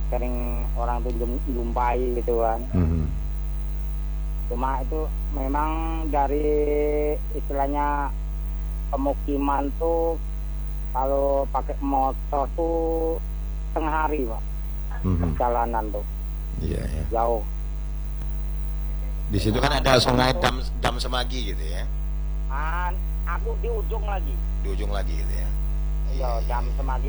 sering orang tuh jumpai gitu kan. Cuma itu memang dari istilahnya pemukiman tuh kalau pakai motor tuh setengah hari Pak. Perjalanan tuh. Iya, ya. Jauh. Di situ kan ada sungai Dam Semagi gitu ya. Aku di ujung lagi. Di ujung lagi gitu ya. Iya, Dam Semagi